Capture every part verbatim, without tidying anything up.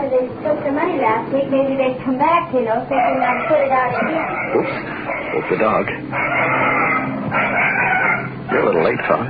after they took the money last week, maybe they'd come back, you know, thinking I'd put it out again. Oops. Woke the dog. You're a little late, fella.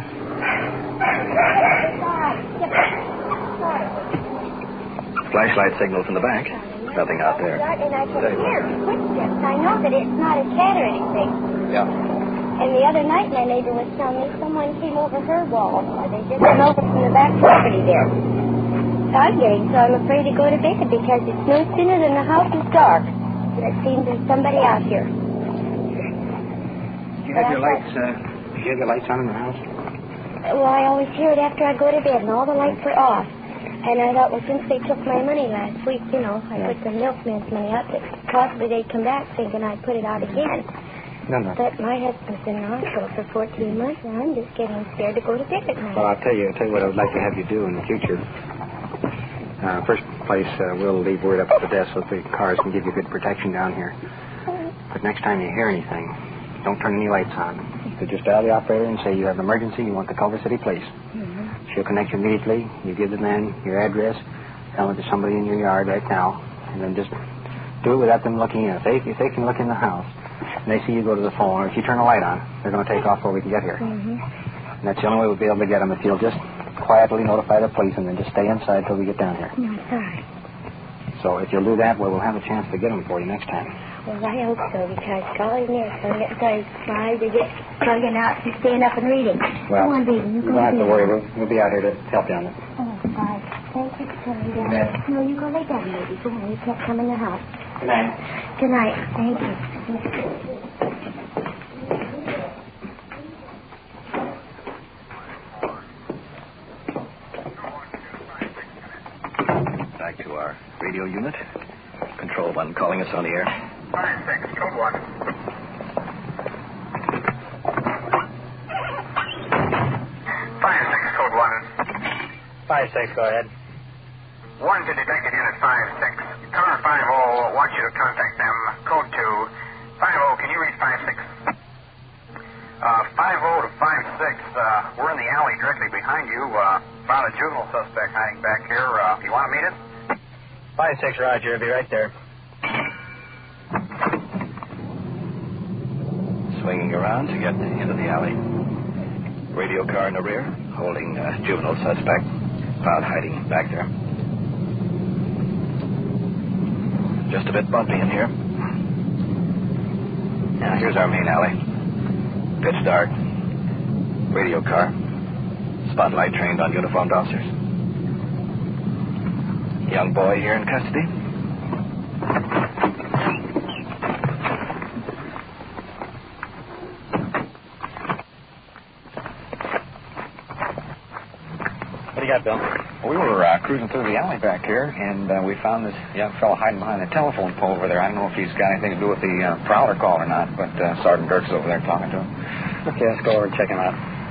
Flashlight signals in the back. Nothing out there. And I can hear footsteps. I know that it's not a cat or anything. Yeah. And the other night, my neighbor was telling me someone came over her wall. They just came over from the back property there. I'm getting so I'm afraid to go to bed because it's no sooner than the house is dark. But it seems there's somebody out here. Do you have your lights, uh, do you have your lights on in the house? Well, I always hear it after I go to bed, and all the lights are off. And I thought, well, since they took my money last week, you know, I yeah. put the milkman's money up, that possibly they'd come back thinking I'd put it out again. No, no. But my husband's been in the hospital for fourteen months, and I'm just getting scared to go to bed at night. Well, I'll tell you, I'll tell you what I would like to have you do in the future. Uh, first place, uh, we'll leave word up at the desk so the cars can give you good protection down here. But next time you hear anything, don't turn any lights on. So just dial the operator and say you have an emergency, you want the Culver City Police. Mm-hmm. She'll connect you immediately. You give the man your address, tell them there's somebody in your yard right now, and then just do it without them looking in. If they, if they can look in the house, and they see you go to the phone, or if you turn the light on, they're going to take off before we can get here. Mm-hmm. And that's the only way we'll be able to get them, if you'll just quietly notify the police and then just stay inside till we get down here. No, sorry. So if you'll do that, well, we'll have a chance to get them for you next time. Well, I hope so, because golly, near so I'm getting sorry. My eyes are just plugging out and staying up and reading. Well, go on, baby. You, you don't have to worry. We'll, we'll be out here to help you on it. Oh, bye. Thank you for coming down. Good No, you go lay down, baby. Go on. You can't come in the house. Good night. Good night. Thank you. Back to our radio unit. Control one calling us on the air. Five, six, code one. Five, six, code one. Five, six, go ahead. One to detective unit five, six. Car five oh wants you to contact them. Code two. Five oh, can you reach five, six? Uh, five oh to five, six. Uh, we're in the alley directly behind you. Uh, found a juvenile suspect hiding back here. Uh, you want to meet it? Five, six, Roger. I'll be right there. Swinging around to get into the alley. Radio car in the rear, holding a juvenile suspect. Found hiding back there. Just a bit bumpy in here. Now, here's our main alley. Pitch dark. Radio car. Spotlight trained on uniformed officers. Young boy here in custody. What do you got, Bill? We were uh, cruising through the alley back here, and uh, we found this young fellow hiding behind the telephone pole over there. I don't know if he's got anything to do with the uh, prowler call or not, but uh, Sergeant Dirk's over there talking to him. Okay, let's go over and check him out.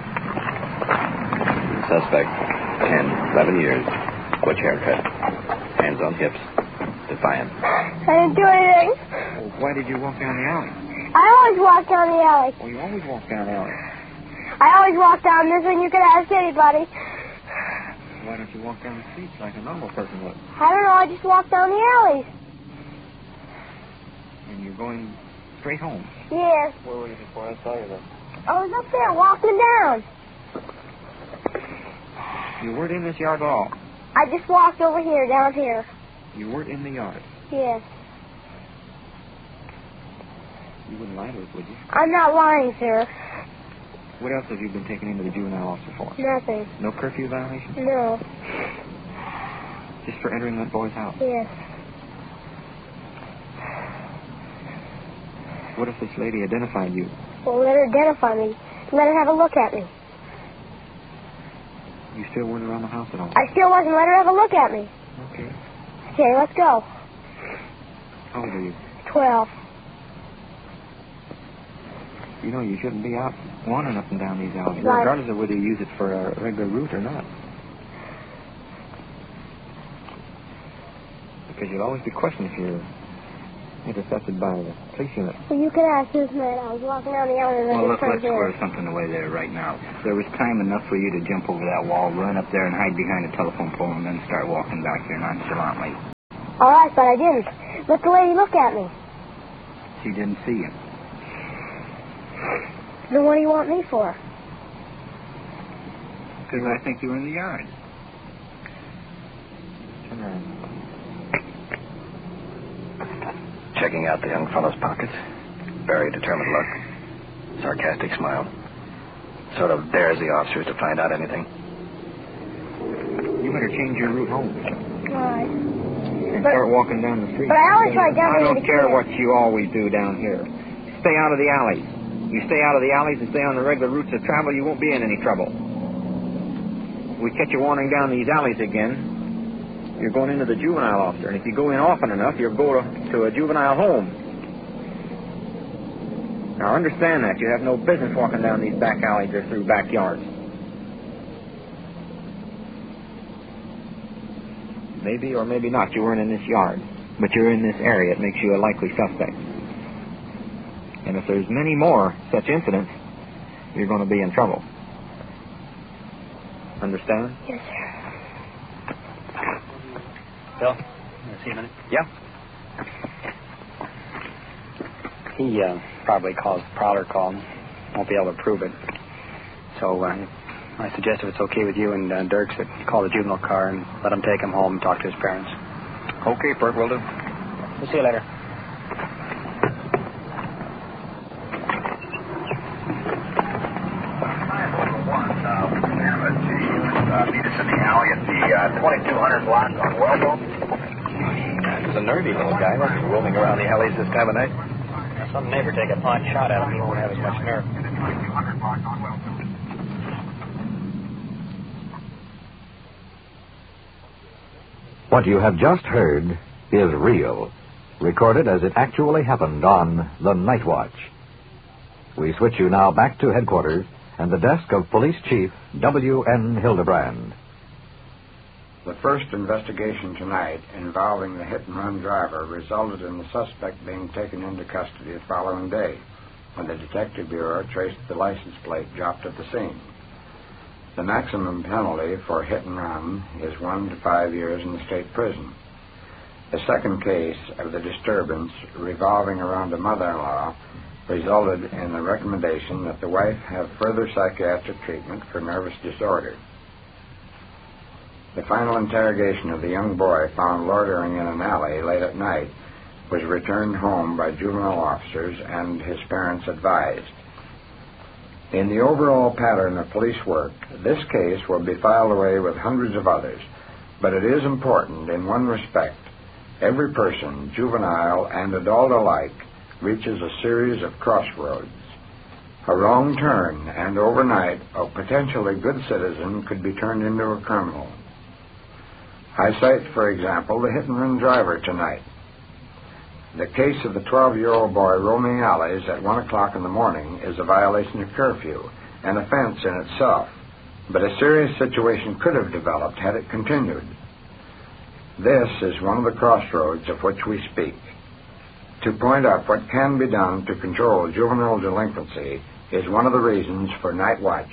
Suspect, ten, eleven years. Butch haircut. Hands on hips. Defiant. I didn't do anything. Well, why did you walk down the alley? I always walk down the alley. Well, you always walk down the alley. I always walk down this one. You can ask anybody. Why don't you walk down the streets like a normal person would? I don't know. I just walk down the alleys. And you're going straight home? Yes. Where were you before I saw you then? I was up there walking down. You weren't in this yard at all? I just walked over here, down here. You weren't in the yard? Yes. You wouldn't lie to us, would you? I'm not lying, sir. What else have you been taken into the juvenile officer for? Nothing. No curfew violation? No. Just for entering that boy's house? Yes. What if this lady identified you? Well, let her identify me. Let her have a look at me. You still weren't around the house at all? I still wasn't. Let her have a look at me. Okay. Okay, let's go. How old are you? Twelve. You know, you shouldn't be out wandering up and down these alleys, Right. regardless of whether you use it for a regular route or not. Because you'll always be questioned if you're intercepted by the police unit. Well, you can ask this man. I was walking down the alley and Well, I look, just let's square something away there right now. There was time enough for you to jump over that wall, run up there and hide behind a telephone pole, and then start walking back here nonchalantly. All right, but I didn't. Let the lady look at me. She didn't see you. Then what do you want me for? Because I think you were in the yard. Checking out the young fellow's pockets. Very determined look. Sarcastic smile. Sort of dares the officers to find out anything. You better change your route home. Why? And But- start walking down the street. But I always ride down I here don't to care get- what you always do down here. Stay out of the alleys. You stay out of the alleys and stay on the regular routes of travel, you won't be in any trouble. We catch you wandering down these alleys again, you're going into the juvenile officer. And if you go in often enough, you'll go to, to a juvenile home. Now, understand that. You have no business walking down these back alleys or through backyards. Maybe or maybe not you weren't in this yard, but you're in this area. It makes you a likely suspect. And if there's many more such incidents, you're going to be in trouble. Understand? Yes, sir. Bill, can I see a minute? Yeah. He uh, probably caused the prowler call. Won't be able to prove it. So uh, I suggest if it's okay with you and uh, Dirks that call the juvenile car and let him take him home and talk to his parents. Okay, Perk, will do. We'll see you later. Meet us in the alley at the uh, twenty-two hundred block on Wellbone. He's a nervy little guy. That's roaming around the alleys this time of night. Some neighbor take a pot shot at him. He won't have as much nerve. What you have just heard is real, recorded as it actually happened on The Night Watch. We switch you now back to headquarters and the desk of Police Chief W N Hildebrand. The first investigation tonight involving the hit-and-run driver resulted in the suspect being taken into custody the following day when the Detective Bureau traced the license plate dropped at the scene. The maximum penalty for hit-and-run is one to five years in the state prison. The second case of the disturbance revolving around a mother-in-law resulted in the recommendation that the wife have further psychiatric treatment for nervous disorder. The final interrogation of the young boy found loitering in an alley late at night was returned home by juvenile officers and his parents advised. In the overall pattern of police work, this case will be filed away with hundreds of others, but it is important in one respect. Every person, juvenile and adult alike, reaches a series of crossroads. A wrong turn, and overnight, a potentially good citizen could be turned into a criminal. I cite, for example, the hit-and-run driver tonight. The case of the twelve-year-old boy roaming alleys at one o'clock in the morning is a violation of curfew, an offense in itself, but a serious situation could have developed had it continued. This is one of the crossroads of which we speak. To point out what can be done to control juvenile delinquency is one of the reasons for Night Watch.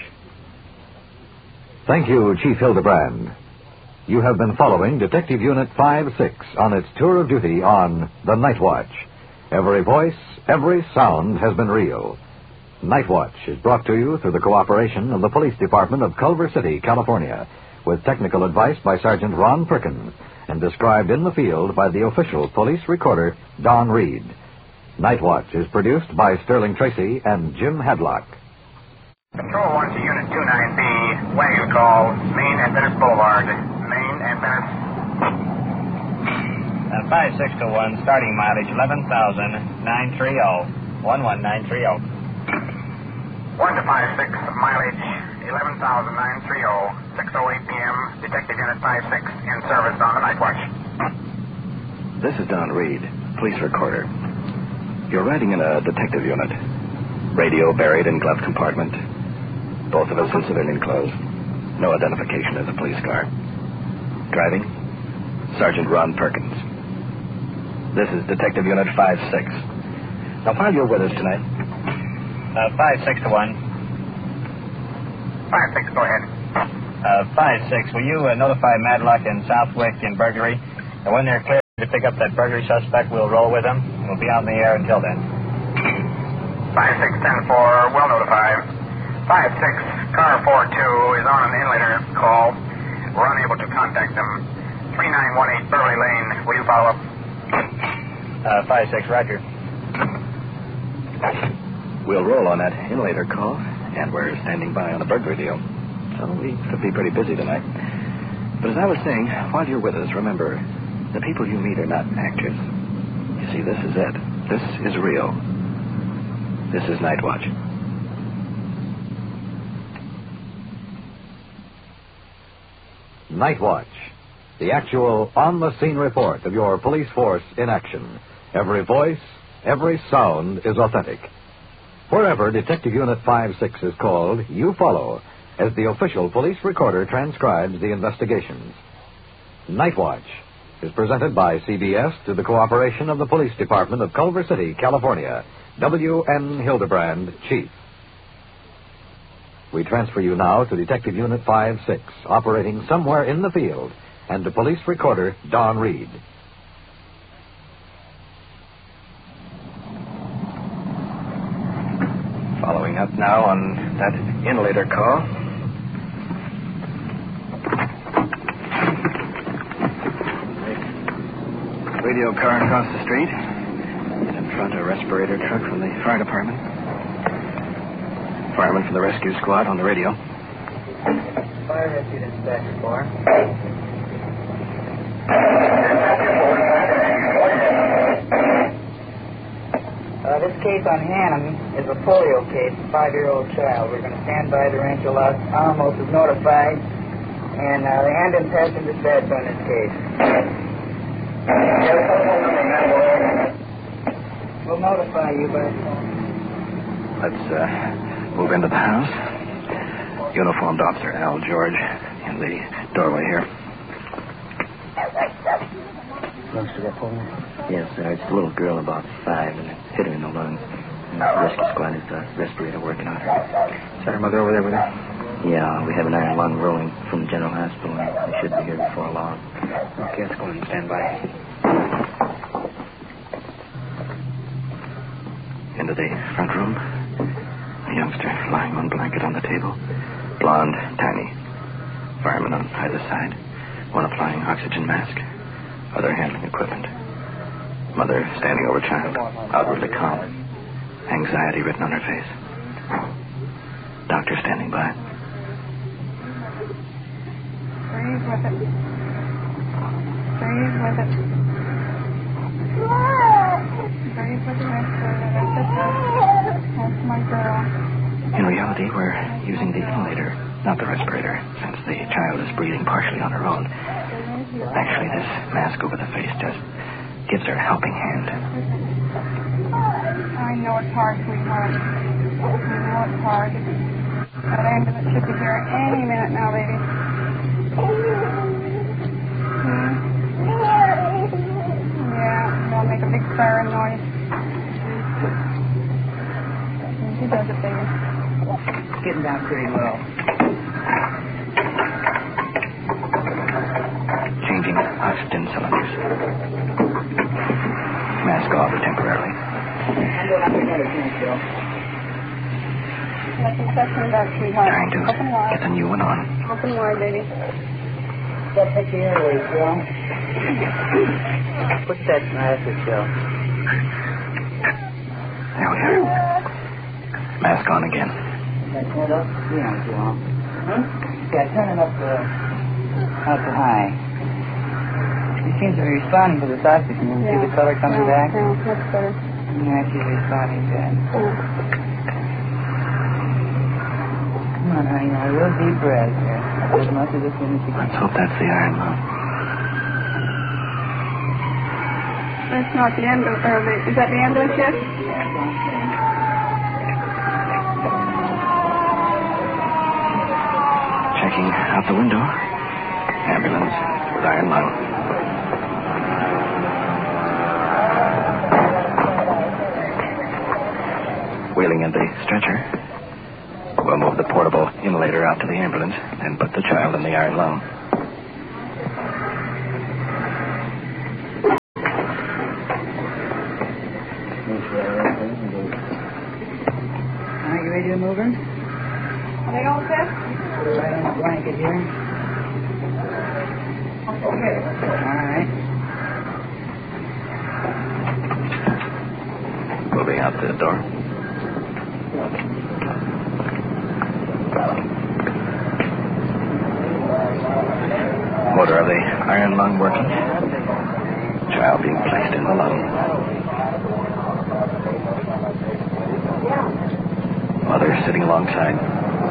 Thank you, Chief Hildebrand. You have been following Detective Unit five six on its tour of duty on The Night Watch. Every voice, every sound has been real. Night Watch is brought to you through the cooperation of the Police Department of Culver City, California, with technical advice by Sergeant Ron Perkins, and described in the field by the official police recorder, Don Reed. Night Watch is produced by Sterling Tracy and Jim Hadlock. Control one to Unit two nine B, wagon call, Main and Venice Boulevard. Main and Venice. Uh, five six to one, starting mileage eleven thousand nine thirty, one one nine three zero. one to five six, mileage eleven thousand nine thirty, six oh eight p.m., Detective Unit five six in service on the Night Watch. This is Don Reed, police recorder. You're riding in a detective unit. Radio buried in glove compartment. Both of us in civilian clothes. No identification as a police car. Driving? Sergeant Ron Perkins. This is Detective Unit five six. Now, while you're with us tonight... Uh, five six to one. five six, go ahead. Uh, five six, will you uh, notify Madlock and Southwick in burglary? And when they're clear... To pick up that burglary suspect, we'll roll with him. We'll be on the air until then. five six ten four, will notify. five six, car four two is on an inlater call. We're unable to contact them. three nine one eight Burley Lane, will you follow up? Uh, five six, roger. We'll roll on that inlater call, and we're standing by on a burglary deal. So we could be pretty busy tonight. But as I was saying, while you're with us, remember, the people you meet are not actors. You see, this is it. This is real. This is Night Watch. Night Watch, the actual on-the-scene report of your police force in action. Every voice, every sound is authentic. Wherever Detective Unit five six is called, you follow, as the official police recorder transcribes the investigations. Night Watch is presented by C B S to the cooperation of the Police Department of Culver City, California. W N Hildebrand, Chief. We transfer you now to Detective Unit five six, operating somewhere in the field, and to Police Recorder Don Reed. Following up now on that inlater call. Radio car across the street. And in front, a respirator truck from the fire department. Fireman from the rescue squad on the radio. Fire rescue dispatch car. Uh, this case on Hannum is a polio case, a five-year-old child. We're going to stand by the Rancho Los Alamos is notified, and uh, the ambulance has been dispatched on this case. We'll notify you by phone. Let's uh, move into the house. Uniformed Officer Al George in the doorway here. Yes, sir. It's a little girl about five, and it hit her in the lungs. And the rescue squad is the respirator working on her. Is that her mother over there with her? Yeah, we have an iron lung rolling from the general hospital, and they should be here before long. Okay, let's go in and stand by. Into the front room. A youngster lying on blanket on the table. Blonde, tiny. Fireman on either side. One applying oxygen mask. Other handling equipment. Mother standing over child, outwardly calm. Anxiety written on her face. Doctor standing by. Breathe with it. Breathe with it. Breathe with the respirator. That's it. That's my girl. In reality, we're using the inhalator, not the respirator, since the child is breathing partially on her own. Actually, this mask over the face just gives her a helping hand. I know it's hard, sweetheart. I know it's hard. That ambulance should be here any minute now, baby. Hmm? Yeah, they'll make a big siren noise. She does it, baby. It's getting down pretty low. Changing oxygen cylinders. Mask off temporarily. I'm going up another drink, Bill. Let me touch her back, sweetheart. Trying to Open wide. get the new one on. Open wide, baby. Step at the airways, Bill. What's that mask, Bill? There we are. Mask on again. Turn it up? Yeah, Bill. Huh? Yeah, turn it up to, up to high. She seems to be responding to this oxygen. You Yeah. see the color coming Yeah, back? yeah, that's better. Yeah, she's responding good. Yeah. Come on, honey, now, a real deep breath here. As much of this in as you can. Let's hope that's the iron lung. That's not the end of or the, is that the ambulance yet? Checking out the window. Ambulance with iron lung. Wheeling in the stretcher. We'll move the portable inhalator out to the ambulance and put the child in the iron lung. over. Are they all set? Right on the blanket here. Okay. All right. Moving out the door. Motor of the iron lung working. Child being placed in the lung. Mother sitting alongside.